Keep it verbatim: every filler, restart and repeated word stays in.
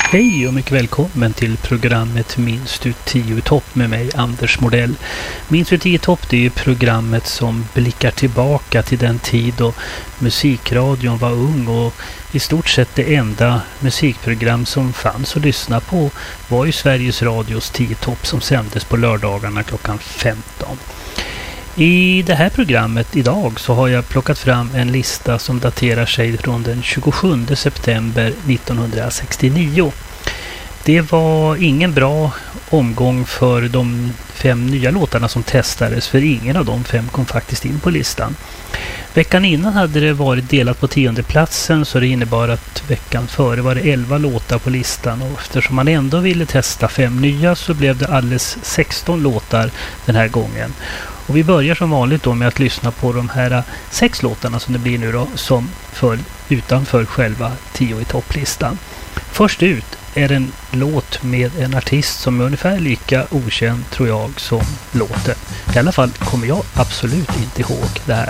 Hej och mycket välkommen till programmet Minns du tio i topp med mig, Anders Mordell. Minns du tio i topp, det är ju programmet som blickar tillbaka till den tid då musikradion var ung och i stort sett det enda musikprogram som fanns att lyssna på var ju Sveriges Radios tio i topp som sändes på lördagarna klockan femton. I det här programmet idag så har jag plockat fram en lista som daterar sig från den tjugosjunde september nittonhundrasextionio. Det var ingen bra omgång för de fem nya låtarna som testades, för ingen av de fem kom faktiskt in på listan. Veckan innan hade det varit delat på tionde platsen, så det innebar att veckan före var det elva låtar på listan, och eftersom man ändå ville testa fem nya så blev det alldeles sexton låtar den här gången. Och vi börjar som vanligt då med att lyssna på de här sex låtarna som det blir nu då, som föll utanför själva tio i topplistan. Först ut är en låt med en artist som är ungefär lika okänd, tror jag, som låten. I alla fall kommer jag absolut inte ihåg det här.